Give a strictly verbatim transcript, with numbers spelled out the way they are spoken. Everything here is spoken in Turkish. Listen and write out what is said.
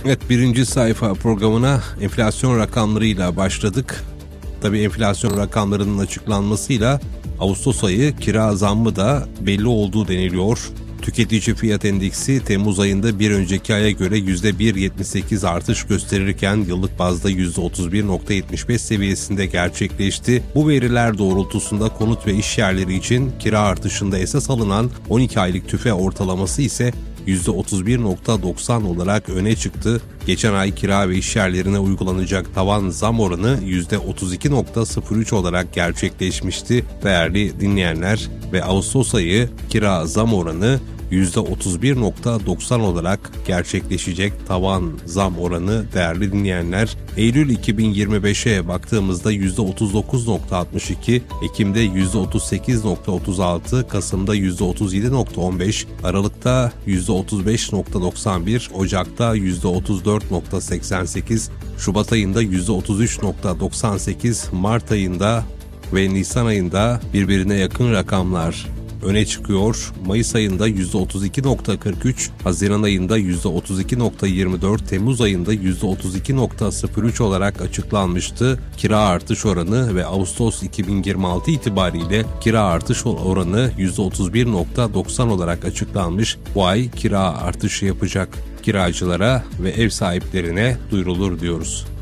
Evet, birinci sayfa programına enflasyon rakamlarıyla başladık. Tabii enflasyon rakamlarının açıklanmasıyla Ağustos ayı kira zammı da belli olduğu deniliyor. Tüketici fiyat endeksi Temmuz ayında bir önceki aya göre yüzde bir virgül yetmiş sekiz artış gösterirken yıllık bazda yüzde otuz bir virgül yetmiş beş seviyesinde gerçekleşti. Bu veriler doğrultusunda konut ve iş yerleri için kira artışında esas alınan on iki aylık tüfe ortalaması ise yüzde otuz bir virgül doksan olarak öne çıktı. Geçen ay kira ve iş yerlerine uygulanacak tavan zam oranı yüzde otuz iki virgül sıfır üç olarak gerçekleşmişti. Değerli dinleyenler, ve Ağustos ayı kira zam oranı yüzde otuz bir virgül doksan olarak gerçekleşecek tavan zam oranı değerli dinleyenler. Eylül iki bin yirmi beşe baktığımızda yüzde otuz dokuz virgül altmış iki, Ekim'de yüzde otuz sekiz virgül otuz altı, Kasım'da yüzde otuz yedi virgül on beş, Aralık'ta yüzde otuz beş virgül doksan bir, Ocak'ta yüzde otuz dört virgül seksen sekiz, Şubat ayında yüzde otuz üç virgül doksan sekiz, Mart ayında ve Nisan ayında birbirine yakın rakamlar öne çıkıyor. Mayıs ayında yüzde otuz iki virgül kırk üç, Haziran ayında yüzde otuz iki virgül yirmi dört, Temmuz ayında yüzde otuz iki virgül sıfır üç olarak açıklanmıştı. Kira artış oranı ve Ağustos iki bin yirmi altı itibariyle kira artış oranı yüzde otuz bir virgül doksan olarak açıklanmış. Bu ay kira artışı yapacak kiracılara ve ev sahiplerine duyurulur diyoruz.